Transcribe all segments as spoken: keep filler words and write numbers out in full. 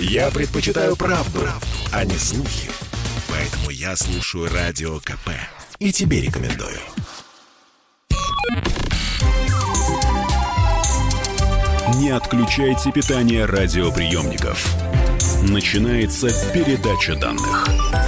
Я предпочитаю правду, правду, а не слухи. Поэтому я слушаю Радио КП. И тебе рекомендую. Не отключайте питание радиоприемников. Начинается передача данных.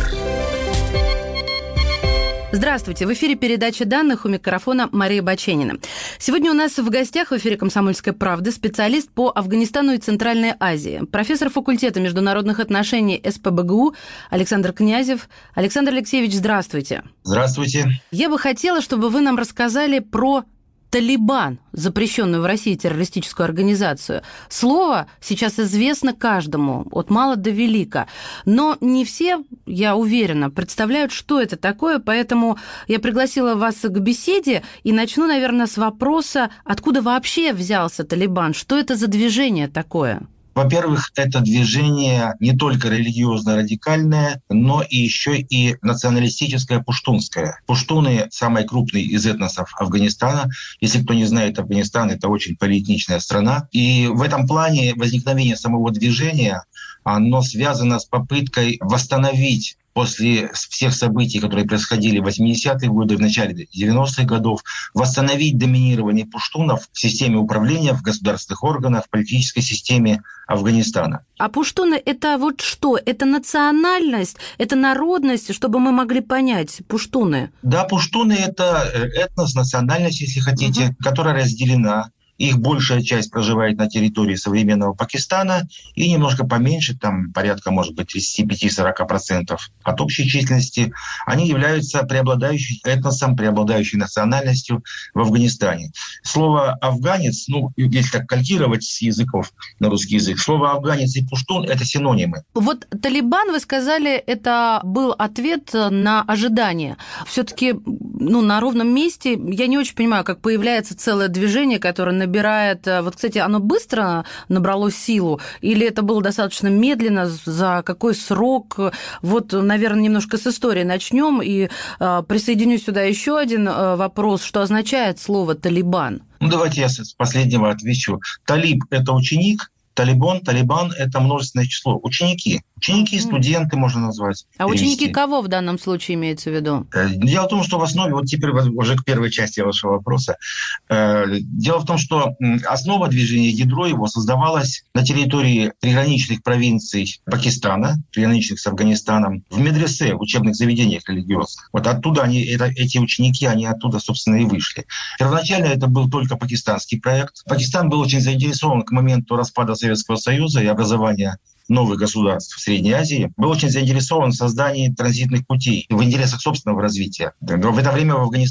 Здравствуйте. В эфире передача данных, у микрофона Мария Баченина. Сегодня у нас в гостях в эфире «Комсомольской правды» специалист по Афганистану и Центральной Азии, профессор факультета международных отношений эс пэ бэ гэ у Александр Князев. Александр Алексеевич, здравствуйте. Здравствуйте. Я бы хотела, чтобы вы нам рассказали про Талибан, запрещенную в России террористическую организацию. Слово сейчас известно каждому, от мала до велика. Но не все, я уверена, представляют, что это такое, поэтому я пригласила вас к беседе и начну, наверное, с вопроса, откуда вообще взялся Талибан, что это за движение такое? Во-первых, это движение не только религиозно-радикальное, но и еще и националистическое пуштунское. Пуштуны – самый крупный из этносов Афганистана. Если кто не знает, Афганистан – это очень полиэтничная страна. И в этом плане возникновение самого движения, оно связано с попыткой восстановить после всех событий, которые происходили в восьмидесятые годы, в начале девяностых годов, восстановить доминирование пуштунов в системе управления, в государственных органах, в политической системе Афганистана. А пуштуны – это вот что? Это национальность, это народность, чтобы мы могли понять, пуштуны? Да, пуштуны – это этнос, национальность, если хотите, угу. которая разделена. Их большая часть проживает на территории современного Пакистана и немножко поменьше, там порядка, может быть, тридцать пять - сорок процентов от общей численности. Они являются преобладающим этносом, преобладающей национальностью в Афганистане. Слово «афганец», ну, если так калькировать с языков на русский язык, слово «афганец» и «пуштун» — это синонимы. Вот Талибан, вы сказали, это был ответ на ожидания. Все-таки, ну, на ровном месте я не очень понимаю, как появляется целое движение, которое набирает... Вот, кстати, оно быстро набрало силу? Или это было достаточно медленно? За какой срок? Вот, наверное, немножко с истории начнем. И э, присоединю сюда еще один э, вопрос. Что означает слово «талибан»? Ну, давайте я с последнего отвечу. Талиб – это ученик. Талибан, Талибан – это множественное число. Ученики. Ученики, студенты можно назвать. А перевести. Ученики кого в данном случае имеется в виду? Дело в том, что в основе, вот теперь уже к первой части вашего вопроса. Дело в том, что основа движения, ядро его создавалось на территории приграничных провинций Пакистана, приграничных с Афганистаном, в медресе, в учебных заведениях религиозных. Вот оттуда они, это, эти ученики, они оттуда, собственно, и вышли. Первоначально это был только пакистанский проект. Пакистан был очень заинтересован к моменту распада Советского Союза и образования новых государств в Средней Азии, был очень заинтересован в создании транзитных путей в интересах собственного развития. В это время в Афганистане